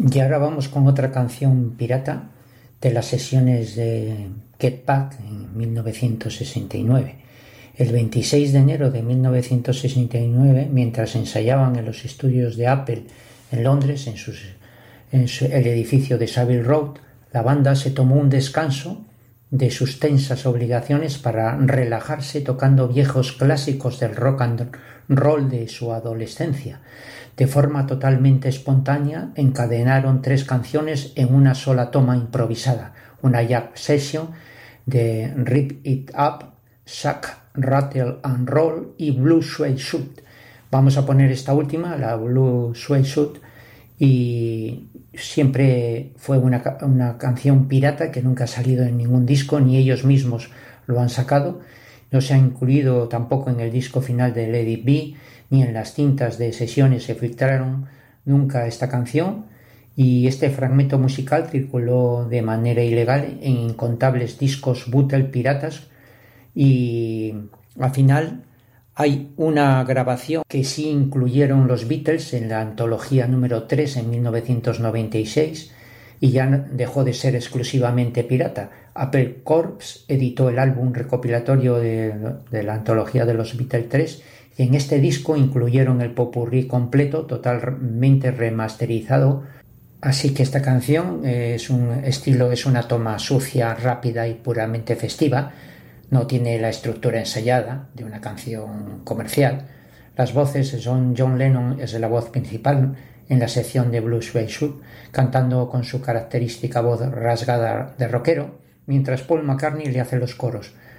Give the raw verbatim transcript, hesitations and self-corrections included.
Y ahora vamos con otra canción pirata de las sesiones de Get Back en mil novecientos sesenta y nueve. El veintiséis de enero de mil novecientos sesenta y nueve, mientras ensayaban en los estudios de Apple en Londres, en, sus, en su, el edificio de Savile Road, la banda se tomó un descanso de sus tensas obligaciones para relajarse tocando viejos clásicos del rock and roll de su adolescencia. De forma totalmente espontánea, encadenaron tres canciones en una sola toma improvisada, una jam session de Rip It Up, Shake, Rattle and Roll y Blue Suede Shoot. Vamos a poner esta última, la Blue Suede Shoot, y siempre fue una, una canción pirata que nunca ha salido en ningún disco, ni ellos mismos lo han sacado. No se ha incluido tampoco en el disco final de Let It Be, ni en las cintas de sesiones se filtraron nunca esta canción, y este fragmento musical circuló de manera ilegal en incontables discos bootleg piratas, y al final hay una grabación que sí incluyeron los Beatles en la antología número tres en mil novecientos noventa y seis, y ya dejó de ser exclusivamente pirata. Apple Corps editó el álbum recopilatorio de, de la antología de los Beatles tres, y en este disco incluyeron el popurrí completo, totalmente remasterizado. Así que esta canción es un estilo, es una toma sucia, rápida y puramente festiva. No tiene la estructura ensayada de una canción comercial. Las voces son John Lennon, es la voz principal en la sección de Blue Suede Shoot, cantando con su característica voz rasgada de rockero, mientras Paul McCartney le hace los coros.